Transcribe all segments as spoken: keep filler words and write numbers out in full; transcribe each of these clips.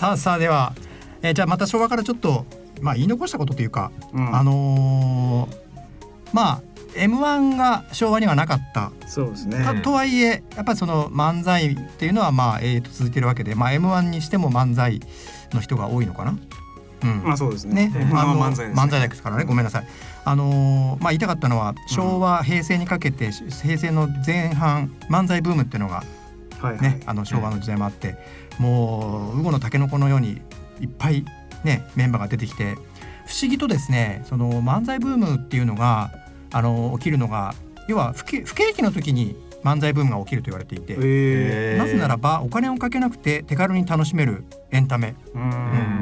さあさあでは、えー、じゃあまた昭和からちょっと、まあ、言い残したことというか、うん、あのー、まあエムワン が昭和にはなかった。 そうですね。 とはいえやっぱりその漫才っていうのはまあ、えー、と続いてるわけで、まあ、エムワン にしても漫才の人が多いのかな。 うん、まあそうですね。 ね、あの漫才ですね。漫才ですからね、ごめんなさい。あのー、まあ言いたかったのは昭和、うん、平成にかけて平成の前半漫才ブームっていうのがね、はいはい、あの昭和の時代もあって、うん、もうウゴのタケノコのようにいっぱいねメンバーが出てきて、不思議とですね、その漫才ブームっていうのがあの起きるのが要は不景気の時に漫才ブームが起きると言われていて、えー、なぜならばお金をかけなくて手軽に楽しめるエンタメ、うん、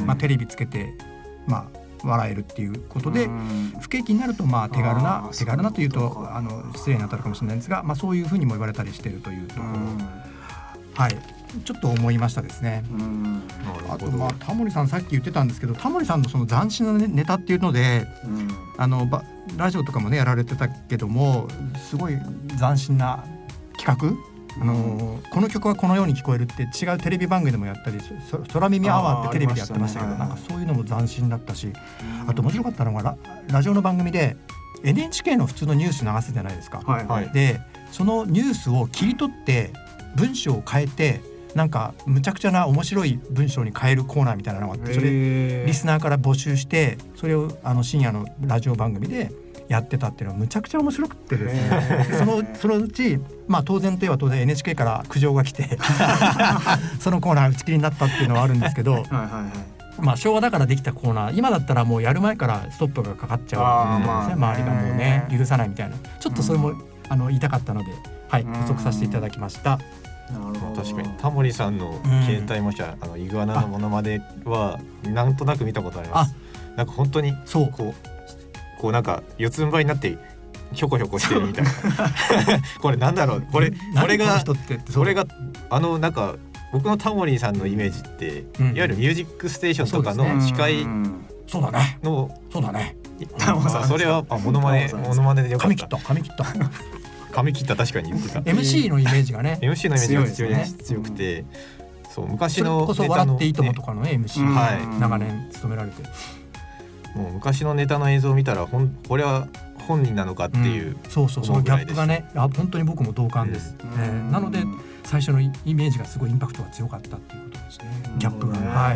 まあ、テレビつけて、まあ、笑えるっていうことで、不景気になるとまあ手軽な手軽なというとあの失礼に当たるかもしれないんですが、まあ、そういうふうにも言われたりしているというところ、はい、ちょっと思いましたですね。うん、あとまあタモリさんさっき言ってたんですけど、タモリさんのその斬新なネタっていうので、うん、あのラジオとかもねやられてたけども、すごい斬新な企画、あのーうん、この曲はこのように聞こえるって違うテレビ番組でもやったり、空耳アワーってテレビでやってましたけど、なんかそういうのも斬新だったし、うん、あと面白かったのが ラ, ラジオの番組で エヌエイチケー の普通のニュース流すじゃないですか、はいはい、でそのニュースを切り取って文章を変えてなんかむちゃくちゃな面白い文章に変えるコーナーみたいなのがあって、それリスナーから募集してそれをあの深夜のラジオ番組でやってたっていうのはむちゃくちゃ面白くてですね、そのそのうち、まあ、当然といえば当然 エヌエイチケー から苦情が来てそのコーナー打ち切りになったっていうのはあるんですけど、はいはいはい、まあ、昭和だからできたコーナー、今だったらもうやる前からストップがかかっちゃうんですね、周りがもうね許さないみたいな、ちょっとそれも、うん、あの言いたかったので、はい、補足させていただきました。 なるほど。確かにタモリさんの携帯模写、うん、あのイグアナのモノマネはなんとなく見たことあります。なんか本当にそうこうこうなんか四つん這いになってひょこひょこしてるみたいなこれなんだろう、これこれがそれがあのなんか僕のタモリさんのイメージって、うん、いわゆるミュージックステーションとかの司会そうだねのそうだねタモさんそれはモノマネモノマネでよかった。 髪切った髪切った髪切った確かに言ってた。 エムシー のイメージがねエムシー のイメージが強いですね、強くて、そう昔のそれこそ笑っていいともとかのね エムシー、 はい、 長年務められて、 もう昔のネタの映像を見たらほんこれは本人なのかっていう、 うん、そうそうそのギャップがね、あ本当に僕も同感です、うんえー、なので最初のイメージがすごいインパクトが強かったっていうことですね、ギャップが、はい、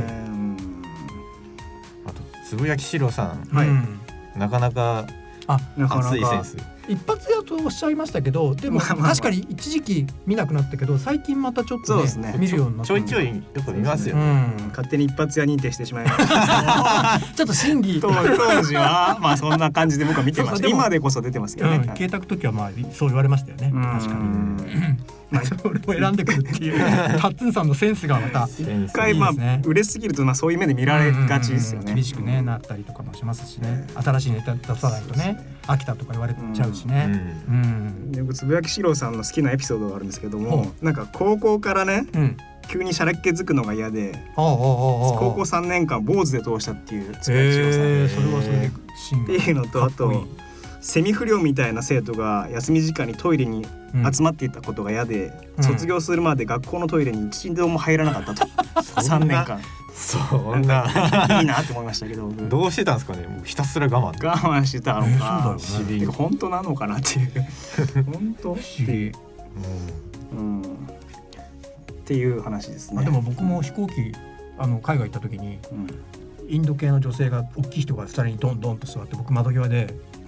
あとつぶやきしろさん、 はい、 なかなかあ熱いセンス、 一発屋とおっしゃいましたけど、でも確かに一時期見なくなったけど最近またちょっと、ねね、見るようになってちょいちょいよく見ますよ、 ね、うん、勝手に一発屋認定してしまいましたちょっと審議当時はまあそんな感じで僕は見てました。そうそう今でこそ出てますけどね、うん、 啓拓時はまあそう言われましたよね、確かにまあ、それを選んでくるっていうタッツンさんのセンスがまた一回まあ売れすぎるとまあそういう目で見られがちですよね、 厳しくねなったりとかもしますしね、新しいネタ出さないとね飽きたとか言われちゃうしね、うんうん、 でつぶやきしろうさんの好きなエピソードがあるんですけども、なんか高校からね、うん、急にシャレっ気づくのが嫌で高校さんねんかん坊主で通したっていうつぶやきしろうさんで、 それはそれでっていうのと、あとセミ不良みたいな生徒が休み時間にトイレに集まっていたことが嫌で、うん、卒業するまで学校のトイレに一度も入らなかったとさんねんかんそんないいなって思いましたけどどうしてたんですかね。もうひたすら我慢我慢してたのか、 えーそうだよね、 本当なのかなっていう本当っていう、うん、っていう話ですね。 あでも僕も飛行機あの海外行った時に、うん、インド系の女性が大きい人がふたりにドンドンと座って、僕窓際で